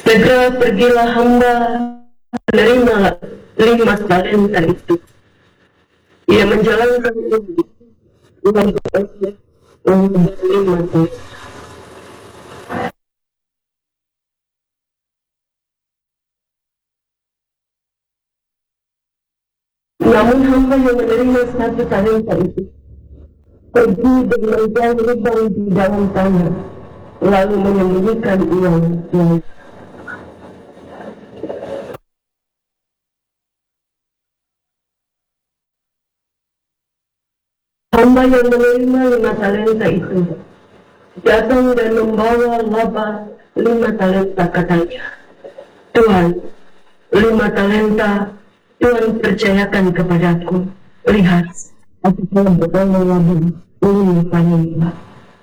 Segera pergilah hamba, terimalah 5 talenta itu. Ia menjalankan uang bekerja untuk 5 tahun. Namun hamba yang menerima 1 talenta itu pergi dan mencari lubang di dalam tanah, lalu menyembunyikan uang yang hamba yang menerima 5 talenta itu datang dan membawa laba 5 talenta, katanya, Tuhan, 5 talenta Tuhan percayakan kepadaku. Lihat, aku telah bertanggung jawab 5 talenta.